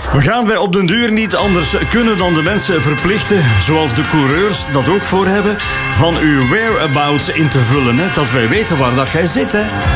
We gaan wij op den duur niet anders kunnen dan de mensen verplichten, zoals de coureurs dat ook voor hebben, van uw whereabouts in te vullen. Hè? Dat wij weten waar dat jij zit. Hè?